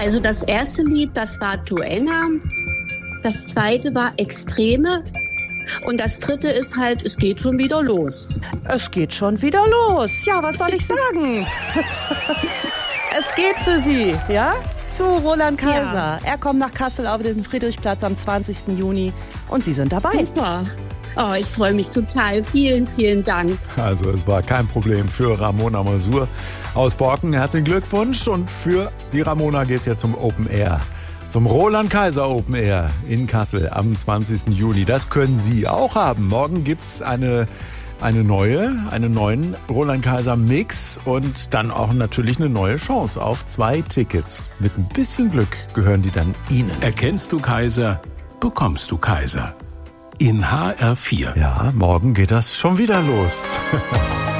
Also das erste Lied, das war Duenna. Das zweite war Extreme. Und das dritte ist halt, es geht schon wieder los. Es geht schon wieder los. Ja, was soll ich sagen? Es geht für Sie, ja? Zu Roland Kaiser. Ja. Er kommt nach Kassel auf den Friedrichsplatz am 20. Juni und Sie sind dabei. Super. Oh, ich freue mich total. Vielen, vielen Dank. Also es war kein Problem für Ramona Masur aus Borken. Herzlichen Glückwunsch. Und für die Ramona geht's jetzt zum Open Air. Zum Roland Kaiser Open Air in Kassel am 20. Juni. Das können Sie auch haben. Morgen gibt's einen neuen Roland Kaiser Mix und dann auch natürlich eine neue Chance auf 2 Tickets. Mit ein bisschen Glück gehören die dann Ihnen. Erkennst du Kaiser, bekommst du Kaiser. In HR4. Ja, morgen geht das schon wieder los.